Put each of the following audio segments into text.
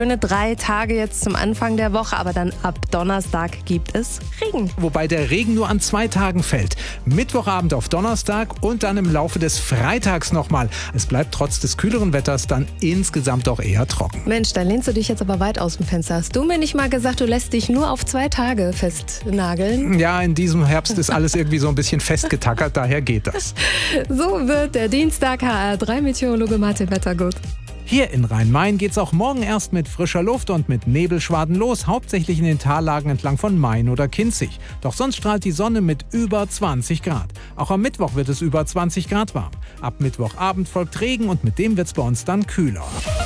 Schöne 3 Tage jetzt zum Anfang der Woche, aber dann ab Donnerstag gibt es Regen. Wobei der Regen nur an 2 Tagen fällt. Mittwochabend auf Donnerstag und dann im Laufe des Freitags nochmal. Es bleibt trotz des kühleren Wetters dann insgesamt doch eher trocken. Mensch, da lehnst du dich jetzt aber weit aus dem Fenster. Hast du mir nicht mal gesagt, du lässt dich nur auf 2 Tage festnageln? Ja, in diesem Herbst ist alles irgendwie so ein bisschen festgetackert, daher geht das. So wird der Dienstag. HR3-Meteorologe Martin Wettergut. Hier in Rhein-Main geht's auch morgen erst mit frischer Luft und mit Nebelschwaden los, hauptsächlich in den Tallagen entlang von Main oder Kinzig. Doch sonst strahlt die Sonne mit über 20 Grad. Auch am Mittwoch wird es über 20 Grad warm. Ab Mittwochabend folgt Regen und mit dem wird's bei uns dann kühler.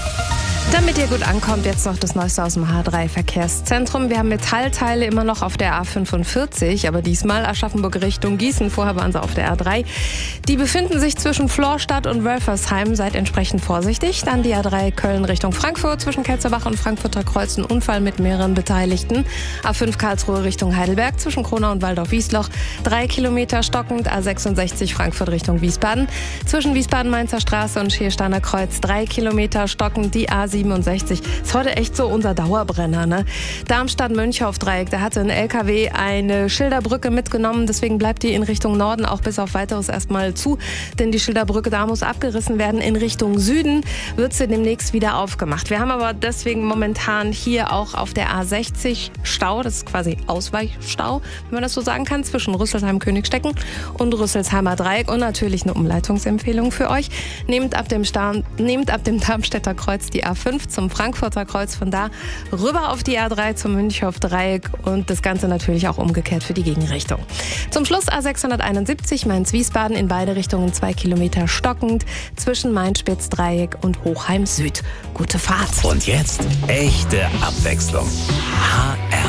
Damit ihr gut ankommt, jetzt noch das Neueste aus dem H3-Verkehrszentrum. Wir haben Metallteile immer noch auf der A45, aber diesmal Aschaffenburg Richtung Gießen. Vorher waren sie auf der A3. Die befinden sich zwischen Florstadt und Wölfersheim. Seid entsprechend vorsichtig. Dann die A3 Köln Richtung Frankfurt. Zwischen Ketzerbach und Frankfurter Kreuz ein Unfall mit mehreren Beteiligten. A5 Karlsruhe Richtung Heidelberg. Zwischen Kronau und Waldorf-Wiesloch 3 Kilometer stockend. A66 Frankfurt Richtung Wiesbaden. Zwischen Wiesbaden-Mainzer Straße und Schiersteiner Kreuz 3 Kilometer stockend. Die A67 ist heute echt so unser Dauerbrenner, ne? Darmstadt-Mönchhoff-Dreieck, da hatte ein LKW eine Schilderbrücke mitgenommen, deswegen bleibt die in Richtung Norden auch bis auf Weiteres erstmal zu, denn die Schilderbrücke da muss abgerissen werden. In Richtung Süden wird sie demnächst wieder aufgemacht. Wir haben aber deswegen momentan hier auch auf der A60 Stau, das ist quasi Ausweichstau, wenn man das so sagen kann, zwischen Rüsselsheim-Königstecken und Rüsselsheimer Dreieck und natürlich eine Umleitungsempfehlung für euch. Nehmt ab dem Darmstädter Kreuz die A5 zum Frankfurter Kreuz, von da rüber auf die A3 zum Mönchhoff-Dreieck und das Ganze natürlich auch umgekehrt für die Gegenrichtung. Zum Schluss A671 Mainz-Wiesbaden in beide Richtungen 2 Kilometer stockend zwischen Main-Spitz-Dreieck und Hochheim-Süd. Gute Fahrt. Und jetzt echte Abwechslung. HR